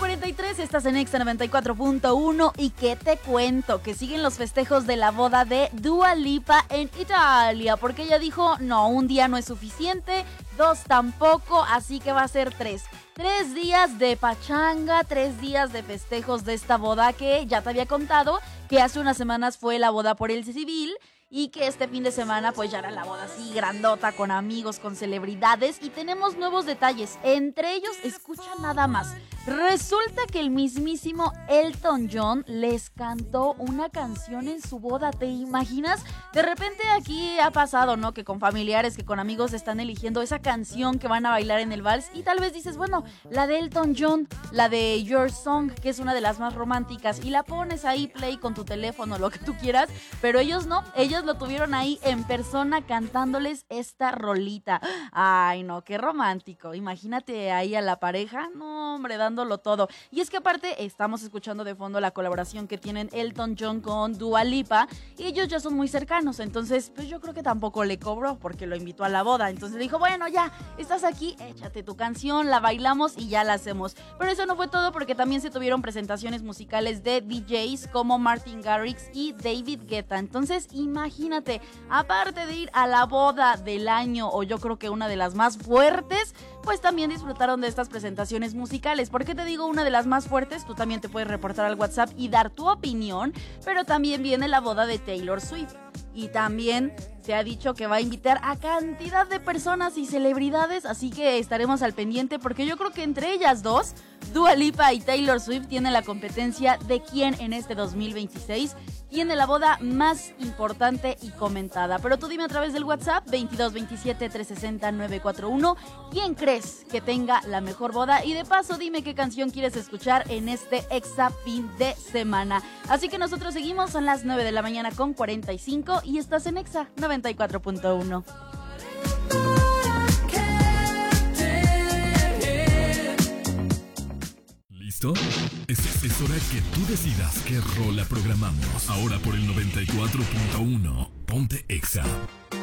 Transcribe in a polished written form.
9:43, estás en Exa 94.1 y ¿qué te cuento? Que siguen los festejos de la boda de Dua Lipa en Italia, porque ella dijo, no, un día no es suficiente, 2 tampoco, así que va a ser 3. 3 días de pachanga, 3 días de festejos de esta boda que ya te había contado que hace unas semanas fue la boda por el civil. Y que este fin de semana pues ya era la boda así grandota con amigos, con celebridades y tenemos nuevos detalles. Entre ellos, escucha nada más. Resulta que el mismísimo Elton John les cantó una canción en su boda, ¿te imaginas? De repente aquí ha pasado, ¿no? Que con familiares, que con amigos están eligiendo esa canción que van a bailar en el vals y tal vez dices, bueno, la de Elton John, la de Your Song, que es una de las más románticas y la pones ahí play con tu teléfono, lo que tú quieras, pero ellos no, ellos lo tuvieron ahí en persona cantándoles esta rolita. Ay, no, qué romántico. Imagínate ahí a la pareja, no, hombre, dándolo todo. Y es que aparte estamos escuchando de fondo la colaboración que tienen Elton John con Dua Lipa y ellos ya son muy cercanos, entonces pues yo creo que tampoco le cobró porque lo invitó a la boda, entonces dijo, bueno, ya, estás aquí, échate tu canción, la bailamos y ya la hacemos. Pero eso no fue todo porque también se tuvieron presentaciones musicales de DJs como Martin Garrix y David Guetta, entonces imagínate, aparte de ir a la boda del año o yo creo que una de las más fuertes, pues también disfrutaron de estas presentaciones musicales. ¿Por qué te digo una de las más fuertes? Tú también te puedes reportar al WhatsApp y dar tu opinión, pero también viene la boda de Taylor Swift. Y también se ha dicho que va a invitar a cantidad de personas y celebridades, así que estaremos al pendiente porque yo creo que entre ellas dos, Dua Lipa y Taylor Swift, tienen la competencia de quién en este 2026 tiene la boda más importante y comentada. Pero tú dime a través del WhatsApp 2227 360 941 quién crees que tenga la mejor boda y de paso dime qué canción quieres escuchar en este Exa fin de semana. Así que nosotros seguimos, son las 9 de la mañana con 45 y estás en Exa 94.1. ¿Listo? Es hora que tú decidas qué rola programamos. Ahora por el 94.1. Ponte Exa.